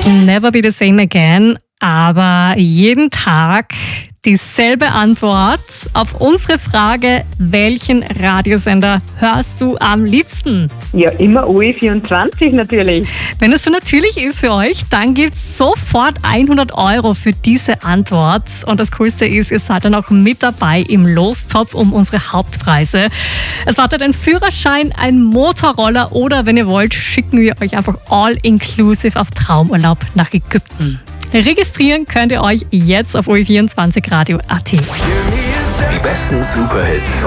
Never be the same again, aber jeden Tag dieselbe Antwort auf unsere Frage, welchen Radiosender hörst du am liebsten? Ja, immer OE24 natürlich. Wenn es so natürlich ist für euch, dann gibt's sofort 100 € für diese Antwort. Und das Coolste ist, ihr seid dann auch mit dabei im Lostopf um unsere Hauptpreise. Es wartet ein Führerschein, ein Motorroller oder wenn ihr wollt, schicken wir euch einfach all-inclusive auf Traumurlaub nach Ägypten. Registrieren könnt ihr euch jetzt auf OE24radio.at. Die besten Superhits